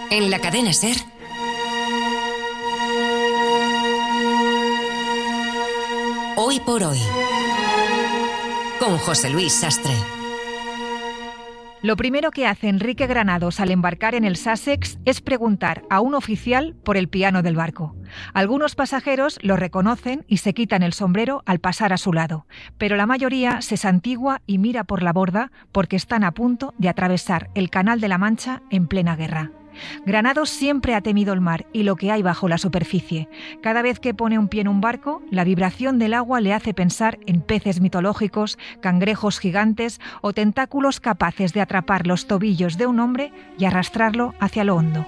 En la cadena SER. Hoy por hoy. Con José Luis Sastre. Lo primero que hace Enrique Granados al embarcar en el Sussex es preguntar a un oficial por el piano del barco. Algunos pasajeros lo reconocen y se quitan el sombrero al pasar a su lado, pero la mayoría se santigua y mira por la borda porque están a punto de atravesar el Canal de la Mancha en plena guerra. Granados siempre ha temido el mar y lo que hay bajo la superficie. Cada vez que pone un pie en un barco, la vibración del agua le hace pensar en peces mitológicos, cangrejos gigantes o tentáculos capaces de atrapar los tobillos de un hombre y arrastrarlo hacia lo hondo.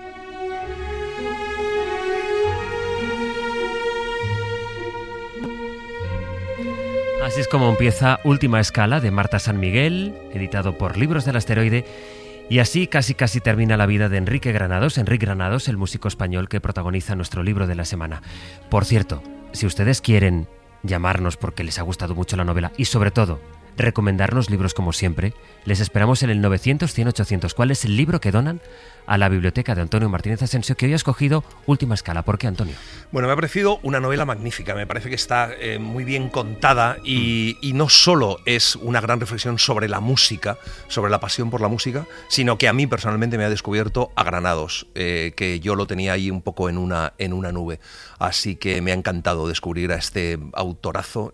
Así es como empieza Última Escala de Marta San Miguel, editado por Libros del Asteroide. Y así casi termina la vida de Enrique Granados, el músico español que protagoniza nuestro libro de la semana. Por cierto, si ustedes quieren llamarnos porque les ha gustado mucho la novela y sobre todo recomendarnos libros como siempre, les esperamos en el 900-100-800. ¿Cuál es el libro que donan a la biblioteca de Antonio Martínez Asensio, que hoy ha escogido Última Escala? ¿Por qué, Antonio? Bueno, me ha parecido una novela magnífica, me parece que está muy bien contada y no solo es una gran reflexión sobre la música, sobre la pasión por la música, sino que a mí personalmente me ha descubierto a Granados, que yo lo tenía ahí un poco en una nube. Así que me ha encantado descubrir a este autorazo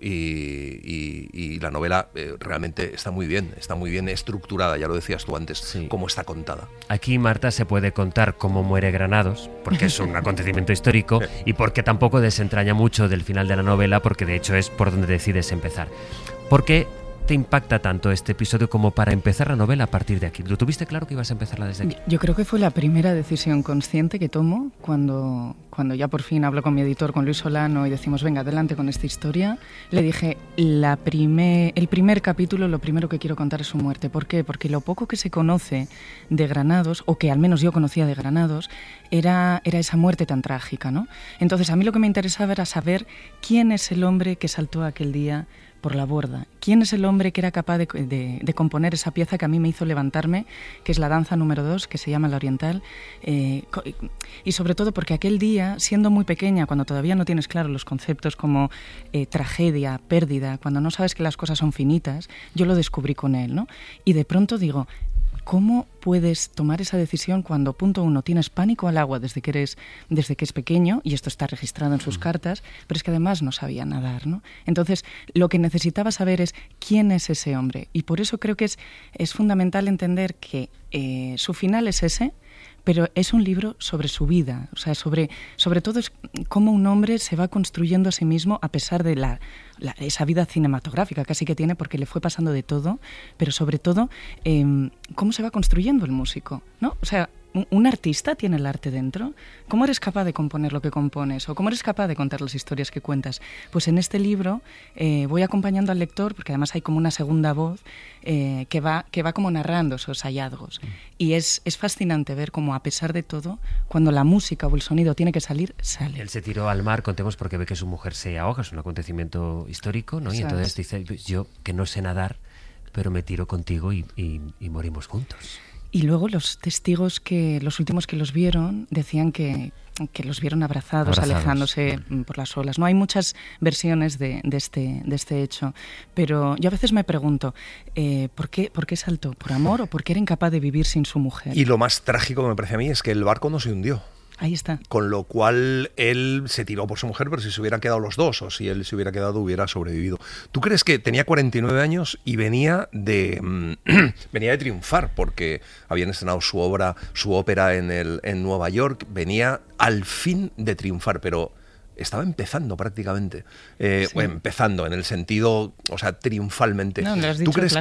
y la novela realmente está muy bien estructurada, ya lo decías tú antes, sí. Cómo está contada. Aquí, Marta, se puede contar cómo muere Granados, porque es un acontecimiento histórico y porque tampoco desentraña mucho del final de la novela, porque de hecho es por donde decides empezar. ¿Por qué te impacta tanto este episodio como para empezar la novela a partir de aquí? ¿Lo tuviste claro que ibas a empezarla desde aquí? Yo creo que fue la primera decisión consciente que tomo cuando ya por fin hablo con mi editor, con Luis Solano, y decimos, venga, adelante con esta historia. Le dije, el primer capítulo, lo primero que quiero contar es su muerte. ¿Por qué? Porque lo poco que se conoce de Granados, o que al menos yo conocía de Granados, era esa muerte tan trágica, ¿no? Entonces, a mí lo que me interesaba era saber quién es el hombre que saltó aquel día por la borda. ¿Quién es el hombre que era capaz de componer esa pieza que a mí me hizo levantarme, que es la danza número 2, que se llama La Oriental? Y sobre todo porque aquel día, siendo muy pequeña, cuando todavía no tienes claro los conceptos como tragedia, pérdida, cuando no sabes que las cosas son finitas, yo lo descubrí con él, ¿no? Y de pronto digo, ¿cómo puedes tomar esa decisión cuando, punto uno, tienes pánico al agua desde que es pequeño, y esto está registrado en sus cartas, pero es que además no sabía nadar, ¿no? Entonces, lo que necesitaba saber es quién es ese hombre. Y por eso creo que es fundamental entender que su final es ese, pero es un libro sobre su vida, o sea, sobre todo es cómo un hombre se va construyendo a sí mismo a pesar de esa vida cinematográfica casi que tiene, porque le fue pasando de todo, pero sobre todo cómo se va construyendo el músico, ¿no? O sea, ¿un artista tiene el arte dentro? ¿Cómo eres capaz de componer lo que compones? ¿O cómo eres capaz de contar las historias que cuentas? Pues en este libro voy acompañando al lector, porque además hay como una segunda voz que va como narrando esos hallazgos. Y es fascinante ver cómo, a pesar de todo, cuando la música o el sonido tiene que salir, sale. Él se tiró al mar, contemos, porque ve que su mujer se ahoga, es un acontecimiento histórico, ¿no? Exacto. Y entonces dice, pues yo que no sé nadar, pero me tiro contigo y morimos juntos. Y luego los testigos, los últimos que los vieron, decían que los vieron abrazados, alejándose por las olas. No hay muchas versiones de este hecho, pero yo a veces me pregunto, ¿por qué saltó? ¿Por amor o porque era incapaz de vivir sin su mujer? Y lo más trágico que me parece a mí es que el barco no se hundió. Ahí está. Con lo cual él se tiró por su mujer, pero si se hubieran quedado los dos, o si él se hubiera quedado, hubiera sobrevivido. ¿Tú crees que tenía 49 años y venía de triunfar? Porque habían estrenado su ópera en Nueva York, venía al fin de triunfar, pero estaba empezando prácticamente. Sí. Bueno, empezando en el sentido, o sea, triunfalmente. No, lo has dicho. ¿Tú crees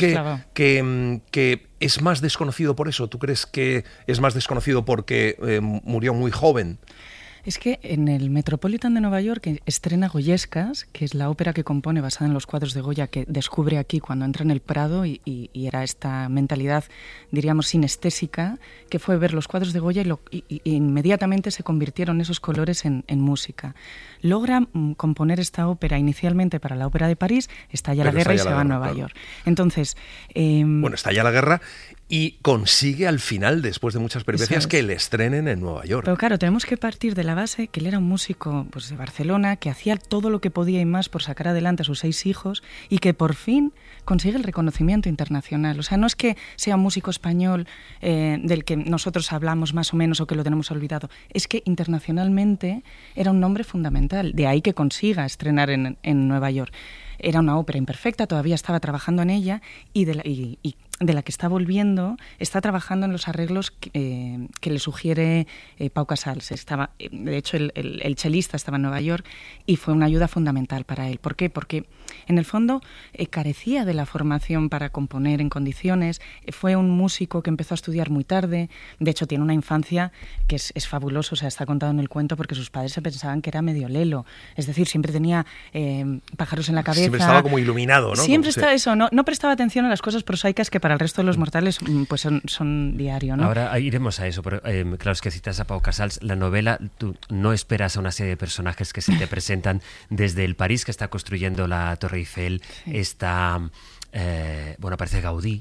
que es más desconocido por eso? ¿Tú crees que es más desconocido porque murió muy joven? Es que en el Metropolitan de Nueva York estrena Goyescas, que es la ópera que compone basada en los cuadros de Goya, que descubre aquí cuando entra en el Prado y era esta mentalidad, diríamos, sinestésica, que fue ver los cuadros de Goya y inmediatamente se convirtieron esos colores en música. Logra componer esta ópera inicialmente para la Ópera de París, estalla la guerra y se va a Nueva York. Entonces... Bueno, estalla la guerra y consigue al final, después de muchas peripecias, que le estrenen en Nueva York. Pero claro, tenemos que partir de la base que él era un músico pues, de Barcelona, que hacía todo lo que podía y más por sacar adelante a sus 6 hijos y que por fin consigue el reconocimiento internacional. O sea, no es que sea un músico español del que nosotros hablamos más o menos o que lo tenemos olvidado, es que internacionalmente era un nombre fundamental, de ahí que consiga estrenar en Nueva York. Era una ópera imperfecta, todavía estaba trabajando en ella y de la que está volviendo, está trabajando en los arreglos que le sugiere Pau Casals. De hecho, el chelista estaba en Nueva York y fue una ayuda fundamental para él. ¿Por qué? Porque en el fondo carecía de la formación para componer en condiciones. Fue un músico que empezó a estudiar muy tarde. De hecho, tiene una infancia que es fabulosa. O sea, está contado en el cuento porque sus padres se pensaban que era medio lelo. Es decir, siempre tenía pájaros en la cabeza. Siempre estaba como iluminado, ¿no? Siempre estaba eso. No prestaba atención a las cosas prosaicas que para el resto de los mortales pues son diario, ¿no? Ahora iremos a eso, pero claro, es que citas a Pau Casals, la novela, tú no esperas a una serie de personajes que se te presentan desde el París que está construyendo la Torre Eiffel, está, aparece Gaudí,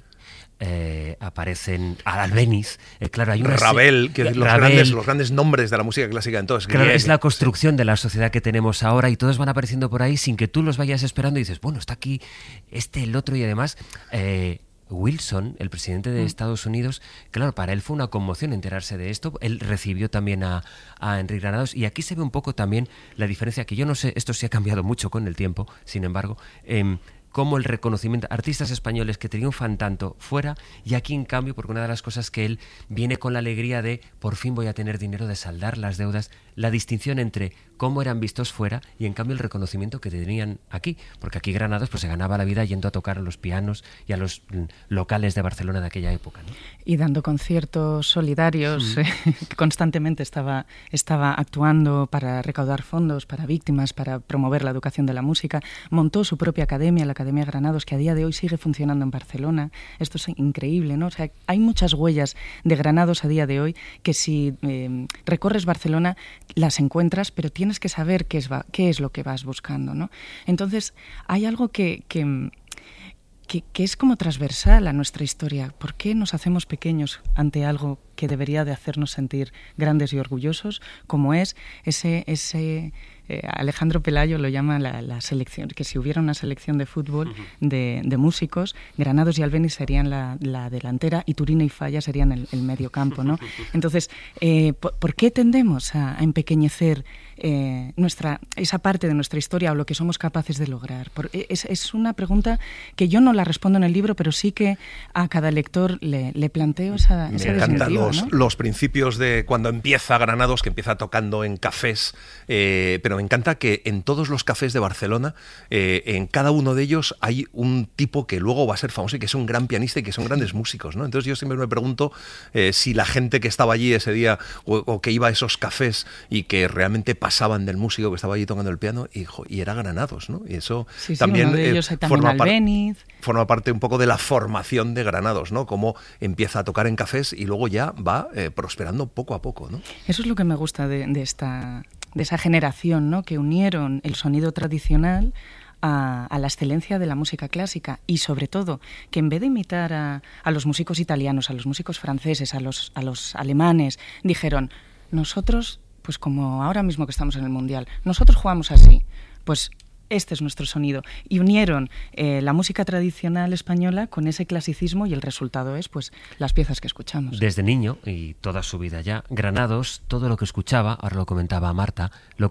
aparecen Albéniz, claro, hay una Ravel, que los grandes nombres de la música clásica entonces. Claro, es la construcción de la sociedad que tenemos ahora y todos van apareciendo por ahí sin que tú los vayas esperando y dices, bueno, está aquí el otro y además Wilson, el presidente de Estados Unidos, claro, para él fue una conmoción enterarse de esto. Él recibió también a Enric Granados y aquí se ve un poco también la diferencia, que yo no sé, esto sí ha cambiado mucho con el tiempo, sin embargo, cómo el reconocimiento, artistas españoles que triunfan tanto fuera y aquí en cambio, porque una de las cosas que él viene con la alegría de por fin voy a tener dinero de saldar las deudas, la distinción entre cómo eran vistos fuera y en cambio el reconocimiento que tenían aquí, porque aquí Granados pues se ganaba la vida yendo a tocar a los pianos y a los locales de Barcelona de aquella época, ¿no? Y dando conciertos solidarios, constantemente estaba actuando para recaudar fondos para víctimas, para promover la educación de la música, montó su propia academia, la Academia Granados, que a día de hoy sigue funcionando en Barcelona. Esto es increíble, ¿no? O sea, hay muchas huellas de Granados a día de hoy que si recorres Barcelona las encuentras, pero tienes que saber qué es lo que vas buscando, ¿no? Entonces, hay algo que es como transversal a nuestra historia. ¿Por qué nos hacemos pequeños ante algo que debería de hacernos sentir grandes y orgullosos, como es ese Alejandro Pelayo lo llama la selección, que si hubiera una selección de fútbol de músicos, Granados y Albéniz serían la delantera y Turina y Falla serían el medio campo, ¿no? Entonces, ¿por qué tendemos a empequeñecer esa parte de nuestra historia o lo que somos capaces de lograr? Es una pregunta que yo no la respondo en el libro, pero sí que a cada lector le planteo esa disyuntiva, ¿no? Los principios de cuando empieza Granados, que empieza tocando en cafés, pero me encanta que en todos los cafés de Barcelona, en cada uno de ellos hay un tipo que luego va a ser famoso y que es un gran pianista y que son grandes músicos, ¿no? Entonces yo siempre me pregunto si la gente que estaba allí ese día o que iba a esos cafés y que realmente pasaban del músico que estaba allí tocando el piano y era Granados, ¿no? Y eso también, uno de ellos forma parte un poco de la formación de Granados, ¿no? Cómo empieza a tocar en cafés y luego ya va prosperando poco a poco, ¿no? Eso es lo que me gusta de esa generación, ¿no? Que unieron el sonido tradicional a la excelencia de la música clásica y sobre todo que en vez de imitar a los músicos italianos, a los músicos franceses, a los alemanes, dijeron, nosotros, pues como ahora mismo que estamos en el Mundial, nosotros jugamos así, pues este es nuestro sonido. Y unieron la música tradicional española con ese clasicismo y el resultado es pues las piezas que escuchamos. Desde niño y toda su vida ya, Granados, todo lo que escuchaba, ahora lo comentaba Marta, lo